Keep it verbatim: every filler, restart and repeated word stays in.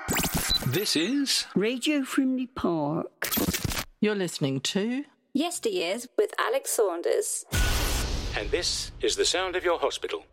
This is Radio Frimley Park. You're listening to Yesteryears with Alex Saunders. And this is the sound of your hospital.